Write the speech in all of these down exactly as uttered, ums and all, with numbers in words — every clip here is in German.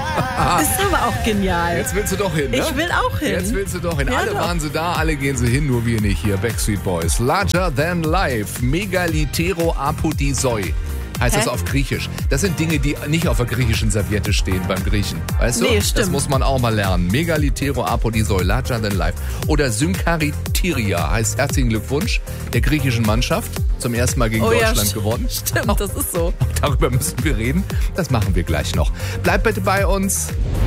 Ist aber auch genial. Jetzt willst du doch hin, ne? Ich will auch hin. Jetzt willst du doch hin. Ja, Alle doch. waren sie da, alle gehen sie hin, nur wir nicht hier. Backstreet Boys. Larger than life. Megalitero apodisoi. Heißt Hä? das auf Griechisch. Das sind Dinge, die nicht auf der griechischen Serviette stehen beim Griechen. Weißt du? Nee, stimmt. Das muss man auch mal lernen. Megalitero apodisoi. Larger than life. Oder Synkaritiria heißt herzlichen Glückwunsch der griechischen Mannschaft. Zum ersten Mal gegen Oh ja, Deutschland st- gewonnen. Stimmt, das ist so. Darüber müssen wir reden. Das machen wir gleich noch. Bleibt bitte bei uns.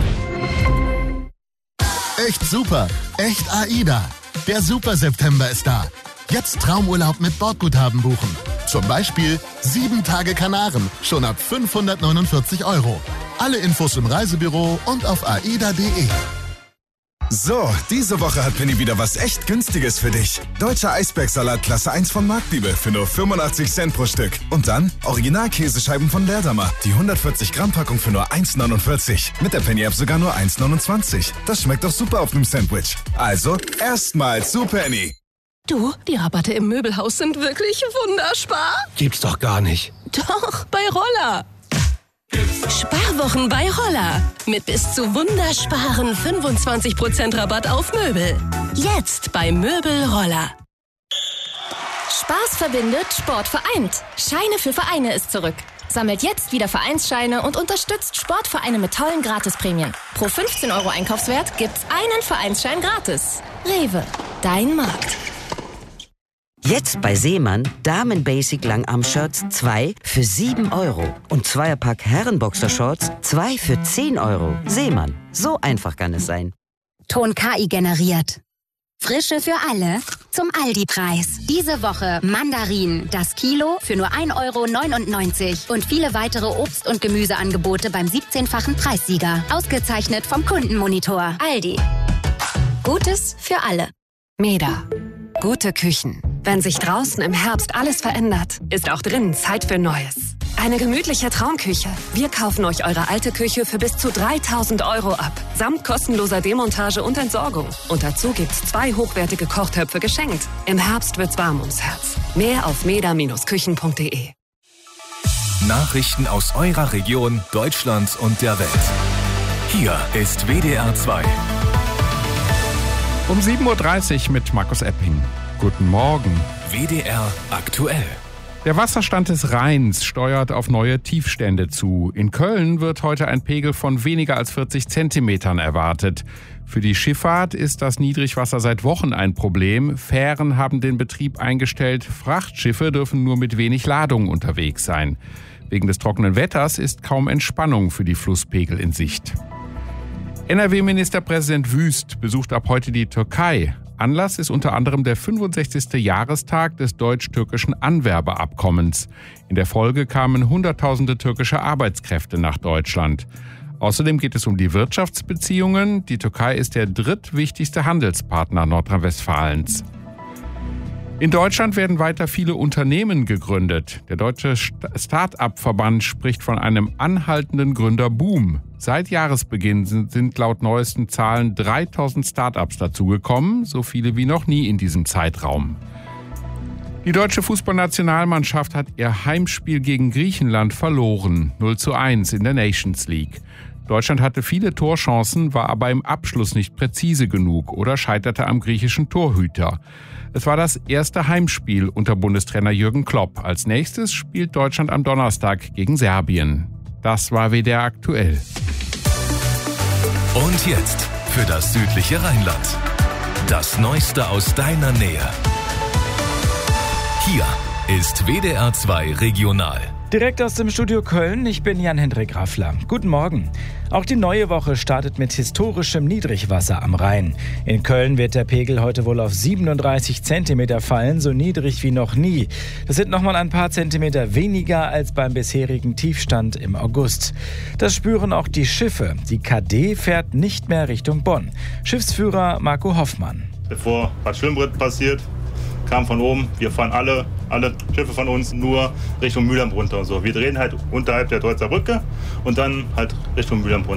Echt super, echt AIDA. Der Super September ist da. Jetzt Traumurlaub mit Bordguthaben buchen. Zum Beispiel sieben Tage Kanaren, schon ab fünfhundertneunundvierzig Euro. Alle Infos im Reisebüro und auf aida punkt de. So, diese Woche hat Penny wieder was echt Günstiges für dich. Deutscher Eisbergsalat Klasse eins von Marktliebe für nur fünfundachtzig Cent pro Stück. Und dann Original-Käsescheiben von Leerdammer. Die hundertvierzig Gramm Packung für nur eins neunundvierzig. Mit der Penny-App sogar nur eins neunundzwanzig. Das schmeckt doch super auf einem Sandwich. Also, erstmal zu Penny. Du, die Rabatte im Möbelhaus sind wirklich wunderspar. Gibt's doch gar nicht. Doch, bei Roller. Sparwochen bei Roller. Mit bis zu wundersparen fünfundzwanzig Prozent Rabatt auf Möbel. Jetzt bei Möbel Roller. Spaß verbindet, Sport vereint. Scheine für Vereine ist zurück. Sammelt jetzt wieder Vereinsscheine und unterstützt Sportvereine mit tollen Gratisprämien. Pro fünfzehn Euro Einkaufswert gibt's einen Vereinsschein gratis. Rewe, dein Markt. Jetzt bei Seemann Damen-Basic Langarm-Shirts zwei für sieben Euro. Und Zweierpack Herrenboxershorts zwei für zehn Euro. Seemann, so einfach kann es sein. Ton K I generiert. Frische für alle zum Aldi-Preis. Diese Woche Mandarinen, das Kilo für nur ein Euro neunundneunzig. Und viele weitere Obst- und Gemüseangebote beim siebzehnfachen Preissieger. Ausgezeichnet vom Kundenmonitor. Aldi. Gutes für alle. Meda. Gute Küchen. Wenn sich draußen im Herbst alles verändert, ist auch drinnen Zeit für Neues. Eine gemütliche Traumküche. Wir kaufen euch eure alte Küche für bis zu dreitausend Euro ab. Samt kostenloser Demontage und Entsorgung. Und dazu gibt's zwei hochwertige Kochtöpfe geschenkt. Im Herbst wird's warm ums Herz. Mehr auf meda Bindestrich küchen punkt de. Nachrichten aus eurer Region, Deutschland und der Welt. Hier ist W D R zwei. Um sieben Uhr dreißig mit Markus Epping. Guten Morgen. W D R aktuell. Der Wasserstand des Rheins steuert auf neue Tiefstände zu. In Köln wird heute ein Pegel von weniger als vierzig Zentimetern erwartet. Für die Schifffahrt ist das Niedrigwasser seit Wochen ein Problem. Fähren haben den Betrieb eingestellt. Frachtschiffe dürfen nur mit wenig Ladung unterwegs sein. Wegen des trockenen Wetters ist kaum Entspannung für die Flusspegel in Sicht. N R W-Ministerpräsident Wüst besucht ab heute die Türkei. Anlass ist unter anderem der fünfundsechzigste Jahrestag des deutsch-türkischen Anwerbeabkommens. In der Folge kamen Hunderttausende türkische Arbeitskräfte nach Deutschland. Außerdem geht es um die Wirtschaftsbeziehungen. Die Türkei ist der drittwichtigste Handelspartner Nordrhein-Westfalens. In Deutschland werden weiter viele Unternehmen gegründet. Der Deutsche Start-up-Verband spricht von einem anhaltenden Gründerboom. Seit Jahresbeginn sind laut neuesten Zahlen dreitausend Start-ups dazugekommen, so viele wie noch nie in diesem Zeitraum. Die deutsche Fußballnationalmannschaft hat ihr Heimspiel gegen Griechenland verloren, null zu eins in der Nations League. Deutschland hatte viele Torchancen, war aber im Abschluss nicht präzise genug oder scheiterte am griechischen Torhüter. Es war das erste Heimspiel unter Bundestrainer Jürgen Klopp. Als nächstes spielt Deutschland am Donnerstag gegen Serbien. Das war W D R aktuell. Und jetzt für das südliche Rheinland. Das Neueste aus deiner Nähe. Hier ist W D R zwei Regional. Direkt aus dem Studio Köln, ich bin Jan-Hendrik Raffler. Guten Morgen. Auch die neue Woche startet mit historischem Niedrigwasser am Rhein. In Köln wird der Pegel heute wohl auf siebenunddreißig Zentimeter fallen, so niedrig wie noch nie. Das sind nochmal ein paar Zentimeter weniger als beim bisherigen Tiefstand im August. Das spüren auch die Schiffe. Die K D fährt nicht mehr Richtung Bonn. Schiffsführer Marco Hoffmann. Bevor Bad Schwimmbrett passiert, kam von oben, wir fahren alle, alle Schiffe von uns nur Richtung Mühlheim runter. So, wir drehen halt unterhalb der Deutzer Brücke und dann halt Richtung Mühlheim runter.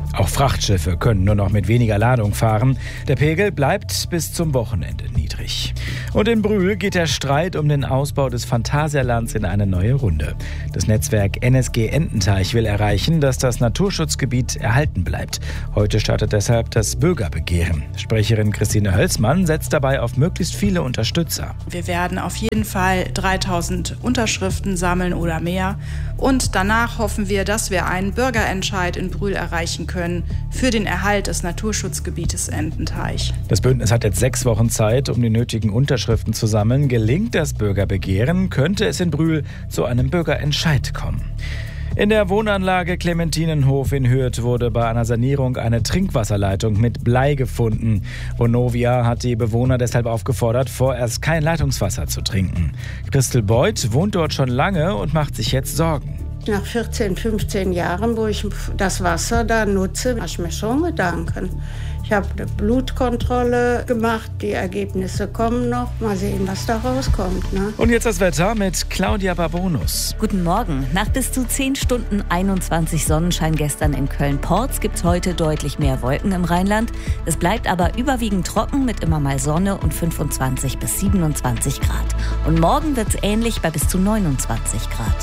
Auch Frachtschiffe können nur noch mit weniger Ladung fahren. Der Pegel bleibt bis zum Wochenende niedrig. Und in Brühl geht der Streit um den Ausbau des Phantasialands in eine neue Runde. Das Netzwerk N S G Ententeich will erreichen, dass das Naturschutzgebiet erhalten bleibt. Heute startet deshalb das Bürgerbegehren. Sprecherin Christine Hölzmann setzt dabei auf möglichst viele Unterstützer. Wir werden auf jeden Fall dreitausend Unterschriften sammeln oder mehr. Und danach hoffen wir, dass wir einen Bürgerentscheid in Brühl erreichen können für den Erhalt des Naturschutzgebietes Ententeich. Das Bündnis hat jetzt sechs Wochen Zeit, um die nötigen Unterschriften zu sammeln. Gelingt das Bürgerbegehren, könnte es in Brühl zu einem Bürgerentscheid kommen. In der Wohnanlage Clementinenhof in Hürth wurde bei einer Sanierung eine Trinkwasserleitung mit Blei gefunden. Vonovia hat die Bewohner deshalb aufgefordert, vorerst kein Leitungswasser zu trinken. Christel Beuth wohnt dort schon lange und macht sich jetzt Sorgen. Nach vierzehn, fünfzehn Jahren, wo ich das Wasser da nutze, mache ich mir schon Gedanken. Ich habe eine Blutkontrolle gemacht, die Ergebnisse kommen noch. Mal sehen, was da rauskommt. Ne? Und jetzt das Wetter mit Claudia Barbonus. Guten Morgen. Nach bis zu zehn Stunden einundzwanzig Sonnenschein gestern in Köln-Porz gibt es heute deutlich mehr Wolken im Rheinland. Es bleibt aber überwiegend trocken mit immer mal Sonne und fünfundzwanzig bis siebenundzwanzig Grad. Und morgen wird es ähnlich bei bis zu neunundzwanzig Grad.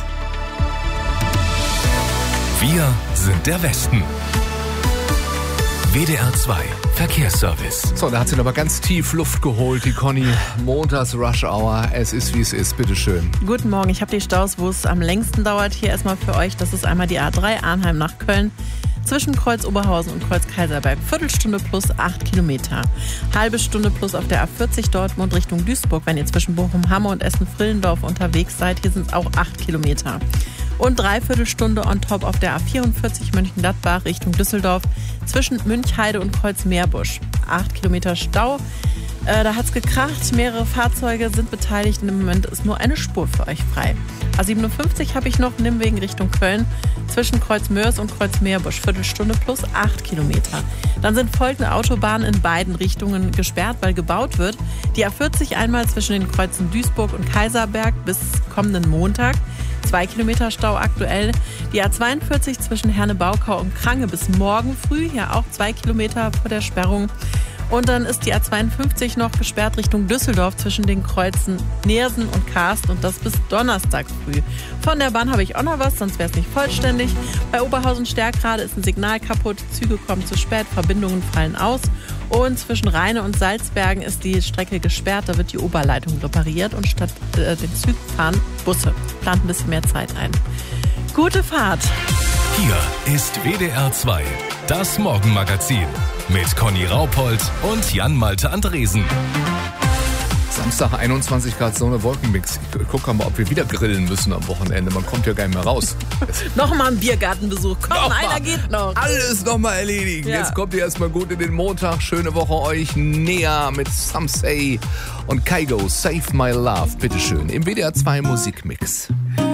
Wir sind der Westen. W D R zwei Verkehrsservice. So, da hat sie noch mal ganz tief Luft geholt, die Conny. Montags Rush Hour. Es ist, wie es ist. Bitteschön. Guten Morgen. Ich habe die Staus, wo es am längsten dauert. Hier erstmal für euch. Das ist einmal die A drei Arnheim nach Köln. Zwischen Kreuz Oberhausen und Kreuz Kaiserberg. Viertelstunde plus acht Kilometer. Halbe Stunde plus auf der A vierzig Dortmund Richtung Duisburg. Wenn ihr zwischen Bochum-Hamme und Essen-Frillendorf unterwegs seid, hier sind es auch acht Kilometer. Und Dreiviertelstunde on top auf der A vierundvierzig Mönchengladbach Richtung Düsseldorf zwischen Münchheide und Kreuz-Meerbusch. Acht Kilometer Stau. Äh, da hat's gekracht. Mehrere Fahrzeuge sind beteiligt. Und im Moment ist nur eine Spur für euch frei. A siebenundfünfzig habe ich noch, Nimwegen Richtung Köln zwischen Kreuz-Mörs und Kreuz-Meerbusch. Viertelstunde plus acht Kilometer. Dann sind folgende Autobahnen in beiden Richtungen gesperrt, weil gebaut wird. Die A vierzig einmal zwischen den Kreuzen Duisburg und Kaiserberg bis kommenden Montag. Zwei Kilometer Stau aktuell. Die A zweiundvierzig zwischen Herne-Baukau und Krange bis morgen früh. Hier auch zwei Kilometer vor der Sperrung. Und dann ist die A zweiundfünfzig noch gesperrt Richtung Düsseldorf zwischen den Kreuzen Neersen und Karst und das bis Donnerstag früh. Von der Bahn habe ich auch noch was, sonst wäre es nicht vollständig. Bei Oberhausen-Stärkrade ist ein Signal kaputt, Züge kommen zu spät, Verbindungen fallen aus. Und zwischen Rheine und Salzbergen ist die Strecke gesperrt, da wird die Oberleitung repariert und statt äh, den Zügen fahren Busse. Plant ein bisschen mehr Zeit ein. Gute Fahrt! Hier ist W D R zwei, das Morgenmagazin mit Conny Raupold und Jan-Malte Andresen. Samstag einundzwanzig Grad Sonne, Wolkenmix. Ich gucke mal, ob wir wieder grillen müssen am Wochenende. Man kommt ja gar nicht mehr raus. Nochmal ein Biergartenbesuch. Komm, noch einer mal. Geht noch. Alles nochmal erledigen. Ja. Jetzt kommt ihr erstmal gut in den Montag. Schöne Woche euch. Nea mit Some Say und Kygo, Save My Love. Bitteschön. Im W D R zwei Musikmix.